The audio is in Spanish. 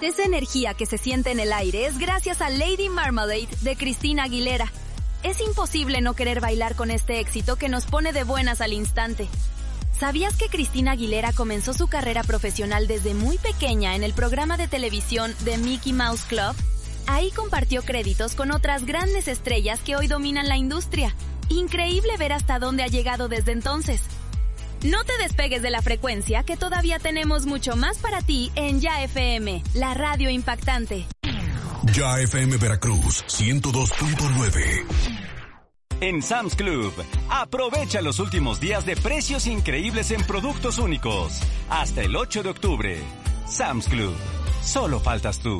Esa energía que se siente en el aire es gracias a Lady Marmalade de Christina Aguilera. Es imposible no querer bailar con este éxito que nos pone de buenas al instante. ¿Sabías que Christina Aguilera comenzó su carrera profesional desde muy pequeña en el programa de televisión The Mickey Mouse Club? Ahí compartió créditos con otras grandes estrellas que hoy dominan la industria. Increíble ver hasta dónde ha llegado desde entonces. No te despegues de la frecuencia, que todavía tenemos mucho más para ti en Ya FM, la radio impactante. Ya FM Veracruz, 102.9. En Sam's Club, aprovecha los últimos días de precios increíbles en productos únicos. Hasta el 8 de octubre. Sam's Club, solo faltas tú.